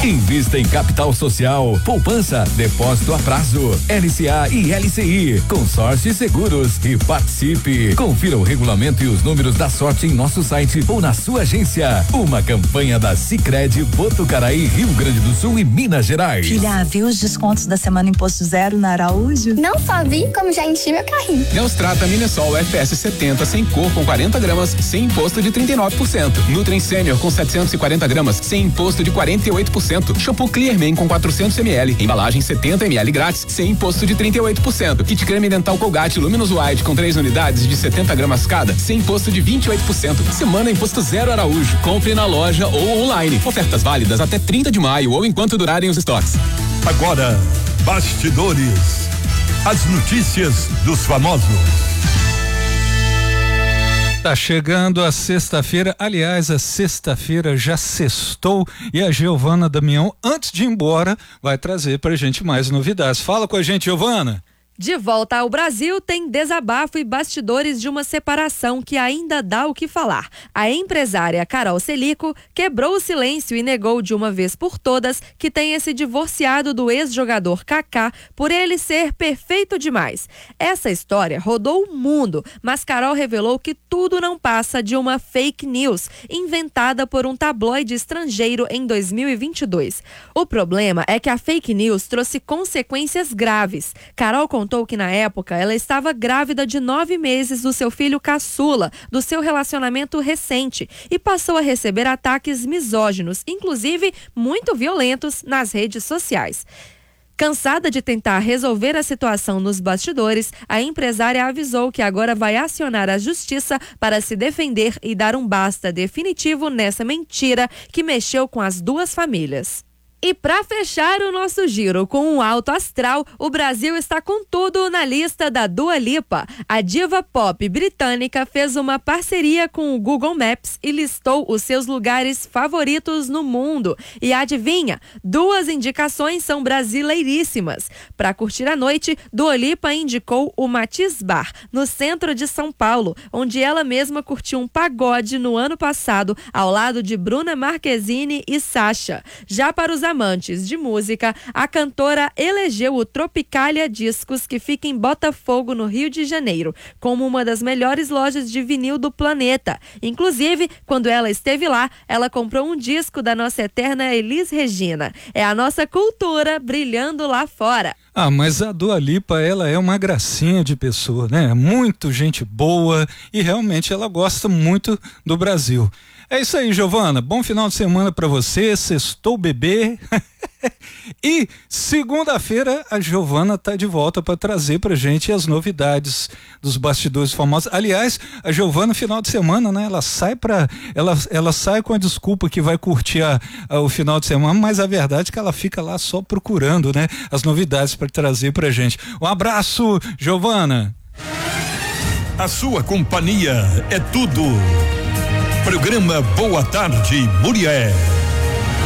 Invista em capital social, poupança, depósito a prazo, LCA e LCI, consórcio e seguros e participe. Confira o regulamento e os números da sorte em nosso site ou na sua agência. Uma campanha da Sicredi Botucaraí, Rio Grande do Sul e Minas Gerais. Filha, viu os descontos da semana Imposto Zero na Araújo? Não só vi, como já enchi meu carrinho. Neostrata Minesol FPS 70 sem cor com 40 gramas, sem imposto de 39%. Nutren Sênior com 740 gramas, sem imposto de 48%. Shampoo Clearman com 400 ml, embalagem 70 ml grátis, sem imposto de 38%. Kit creme dental Colgate Luminous White com 3 unidades de 70 gramas cada, sem imposto de 28%. Semana Imposto Zero Araújo. Compre na loja ou online. Ofertas válidas até 30 de maio ou enquanto durarem os estoques. Agora, bastidores. As notícias dos famosos. Tá chegando a sexta-feira, aliás, a sexta-feira já sextou e a Giovana Damião, antes de ir embora, vai trazer pra gente mais novidades. Fala com a gente, Giovana. De volta ao Brasil, tem desabafo e bastidores de uma separação que ainda dá o que falar. A empresária Carol Celico quebrou o silêncio e negou de uma vez por todas que tenha se divorciado do ex-jogador Kaká por ele ser perfeito demais. Essa história rodou o mundo, mas Carol revelou que tudo não passa de uma fake news inventada por um tabloide estrangeiro em 2022. O problema é que a fake news trouxe consequências graves. Carol contou que na época ela estava grávida de 9 meses do seu filho caçula, do seu relacionamento recente, e passou a receber ataques misóginos, inclusive muito violentos, nas redes sociais. Cansada de tentar resolver a situação nos bastidores, a empresária avisou que agora vai acionar a justiça para se defender e dar um basta definitivo nessa mentira que mexeu com as duas famílias. E para fechar o nosso giro com um alto astral, o Brasil está com tudo na lista da Dua Lipa. A diva pop britânica fez uma parceria com o Google Maps e listou os seus lugares favoritos no mundo. E adivinha? 2 indicações são brasileiríssimas. Para curtir a noite, Dua Lipa indicou o Matiz Bar, no centro de São Paulo, onde ela mesma curtiu um pagode no ano passado, ao lado de Bruna Marquezine e Sasha. Já para os amantes de música, a cantora elegeu o Tropicalia Discos, que fica em Botafogo, no Rio de Janeiro, como uma das melhores lojas de vinil do planeta. Inclusive, quando ela esteve lá, ela comprou um disco da nossa eterna Elis Regina. É a nossa cultura brilhando lá fora. Ah, mas a Dua Lipa, ela é uma gracinha de pessoa, né? Muito gente boa e realmente ela gosta muito do Brasil. É isso aí, Giovana. Bom final de semana pra você. Sextou, bebê. E segunda-feira a Giovana tá de volta para trazer pra gente as novidades dos bastidores famosos. Aliás, a Giovana, final de semana, né? Ela sai com a desculpa que vai curtir o final de semana, mas a verdade é que ela fica lá só procurando, né? As novidades para trazer pra gente. Um abraço, Giovana. A sua companhia é tudo. Programa Boa Tarde, Mulher.